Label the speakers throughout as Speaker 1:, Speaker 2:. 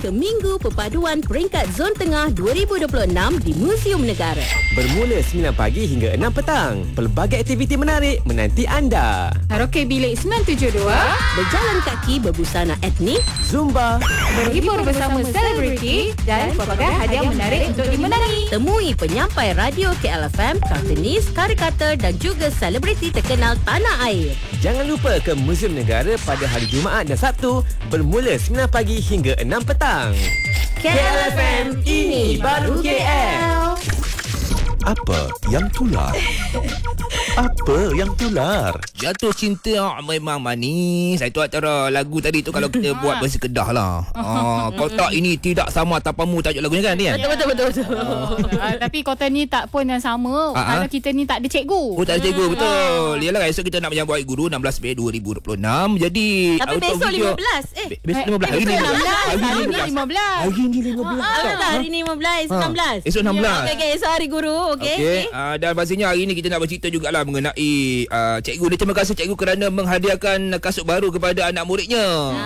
Speaker 1: ke Minggu Perpaduan Peringkat Zon Tengah 2026 di Museum Negara.
Speaker 2: Bermula 9 pagi hingga 6 petang. Pelbagai aktiviti menarik menanti anda.
Speaker 3: Karaoke bilik 972,
Speaker 1: Berjalan kaki berbusana etnik,
Speaker 2: Zumba,
Speaker 3: berhibur bersama selebriti dan pelbagai hadiah menarik untuk dimenangi.
Speaker 1: temui penyampai radio KLFM, kartunis, karikatur dan juga selebriti terkenal tanah air.
Speaker 2: Jangan lupa ke Museum Negara pada hari Jumaat dan Sabtu bermula 9 pagi hingga 6 petang.
Speaker 1: KLFM, ini baru KL.
Speaker 4: Apa yang tular? Apa yang tular?
Speaker 5: Jatuh cinta memang manis. Itu antara lagu tadi tu kalau kita buat versi Kedah lah. Kotak ini tidak sama tanpamu, tajuk lagunya kan ni kan?
Speaker 1: Betul.
Speaker 3: Tapi kota ni tak pun yang sama kalau kita ni tak ada cikgu.
Speaker 5: Oh, tak ada cikgu, betul. Yalah, esok kita nak menyambut Hari Guru 16 Mei 2026. Jadi
Speaker 1: Tapi
Speaker 5: auto
Speaker 1: besok
Speaker 5: video-
Speaker 1: 15.
Speaker 5: Besok 15. Hari ni 15.
Speaker 3: Hari ni 15.
Speaker 5: Hari ni 15.
Speaker 1: Hari ni 15, 16.
Speaker 5: Esok 16.
Speaker 1: Okey, esok hari guru. Okey.
Speaker 5: Dan pastinya hari ni kita nak bercerita jugalah mengenai cikgu. Terima kasih cikgu kerana menghadiahkan kasut baru kepada anak muridnya.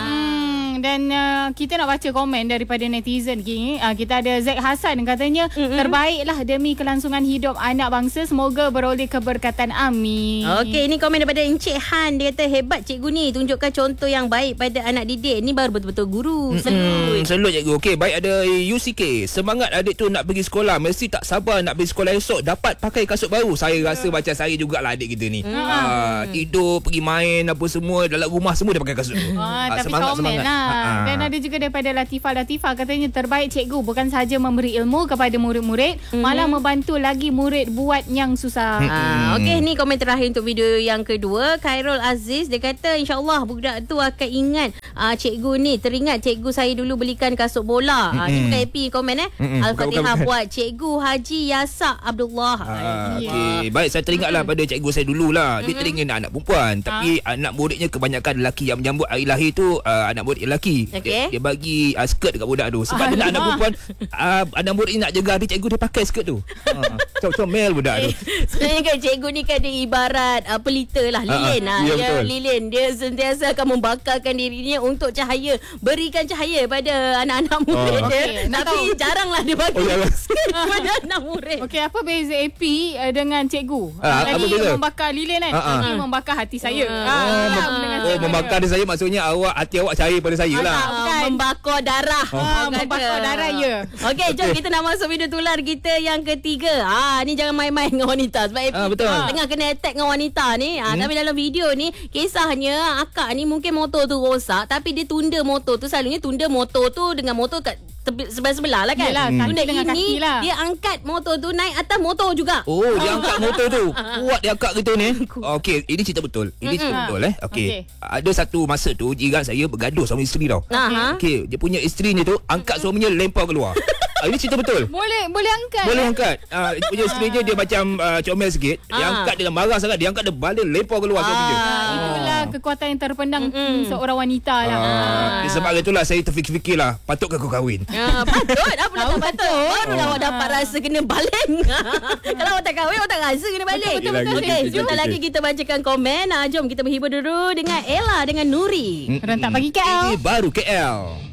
Speaker 3: Dan kita nak baca komen daripada netizen ni. Kita ada Zack Hassan katanya terbaiklah demi kelangsungan hidup anak bangsa, semoga beroleh keberkatan, amin.
Speaker 1: Okey, ini komen daripada Encik Han. Dia kata hebat cikgu ni, tunjukkan contoh yang baik pada anak didik. Ni baru betul-betul guru.
Speaker 5: Selut cikgu. Okey, baik, ada UCK. Semangat adik tu nak pergi sekolah, mesti tak sabar nak pergi sekolah esok, dapat pakai kasut baru. Saya rasa macam saya jugalah adik kita ni. Tidur, pergi main apa semua, dalam rumah semua dia pakai kasut tu.
Speaker 3: Tapi komen lah. Dan ada juga daripada Latifah katanya terbaik cikgu bukan sahaja memberi ilmu kepada murid-murid, malah membantu lagi murid buat yang susah.
Speaker 1: Okey, ni komen terakhir untuk video yang kedua. Khairul Aziz, dia kata insyaAllah budak tu akan ingat cikgu ni. Teringat cikgu saya dulu belikan kasut bola. Ni bukan happy komen Al-Fatihah buat cikgu Haji Yasak Abdullah.
Speaker 5: Okey, baik, saya teringatlah pada cikgu saya dululah. Dia teringat anak perempuan, tapi anak muridnya kebanyakan lelaki. Yang menyambut hari lahir tu anak murid lelaki. Dia bagi skirt dekat budak tu. Sebab dia nak anak perempuan, anak murid ni nak jaga adik cikgu, dia pakai skirt tu. Comel budak tu.
Speaker 1: Sebenarnya kan cikgu ni kan dia ibarat pelita lah, lilin.
Speaker 5: betul.
Speaker 1: Lilin. Dia sentiasa akan membakarkan dirinya untuk cahaya, berikan cahaya pada anak-anak murid dia. Tapi jaranglah dia bagi skirt pada anak murid.
Speaker 3: Okey, apa beza AP dengan cikgu?
Speaker 5: Apa
Speaker 3: Tadi
Speaker 5: beza?
Speaker 3: membakar lilin kan? Ini membakar hati saya.
Speaker 5: Membakar saya maksudnya hati awak cahaya pada saya lah.
Speaker 1: Membakar darah.
Speaker 3: Membakar darah, ya.
Speaker 1: Okey, jom kita nak masuk video tular kita yang ketiga. Ni jangan main-main dengan wanita. Sebab
Speaker 5: betul.
Speaker 1: tengah kena attack dengan wanita ni. Tapi dalam video ni, kisahnya akak ni mungkin motor tu rosak, tapi dia tunda motor tu. Selalunya tunda motor tu dengan motor kat sebelah-sebelah lah kan.
Speaker 3: Yelah,
Speaker 1: Tunda
Speaker 3: dengan
Speaker 1: ini
Speaker 3: kaki lah.
Speaker 1: dia angkat motor tu naik atas motor juga.
Speaker 5: Oh, dia angkat motor tu. Kuat dia angkat gitu ni. Okey, ini cerita betul. Ini cerita betul Okey. Ada satu masa tu jiran saya bergaduh sama isteri tau. Okey, dia punya isterinya tu angkat suaminya lempar keluar. Ini cerita betul.
Speaker 3: Boleh angkat.
Speaker 5: Boleh angkat. Dia punya isterinya dia macam comel sikit. Dia angkat, dia marah sangat, dia angkat, dia balik lempar keluar suaminya.
Speaker 3: Itulah kekuatan yang terpendam seorang wanita lah.
Speaker 5: Sebab itulah saya terfikir-fikir lah, patutkah kau kahwin?
Speaker 1: Patut. Apa nak patut? Barulah awak dapat rasa kena baling. Kalau awak tak kahwin, awak tak rasa kena baling.
Speaker 3: Betul.
Speaker 1: Okey, sebentar lagi kita bacakan komen. Jom kita menghibur dulu dengan Ella dengan Nuri.
Speaker 3: Rentak pagi KL.
Speaker 5: Ini baru KL.